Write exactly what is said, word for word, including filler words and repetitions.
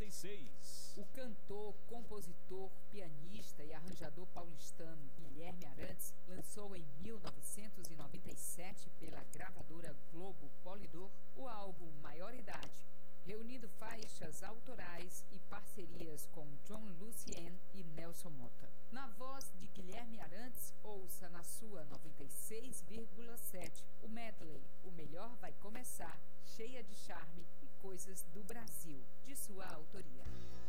e seis. O cantor, compositor, pianista e arranjador paulistano Guilherme Arantes lançou em mil novecentos e noventa e sete pela gravadora Globo Polydor o álbum Maior Idade, reunindo faixas autorais e parcerias com John Lucien e Nelson Motta. Na voz de Guilherme Arantes, ouça na sua noventa e seis vírgula sete o medley O Melhor Vai Começar, cheia de charme e coisas do Brasil, de sua autoria.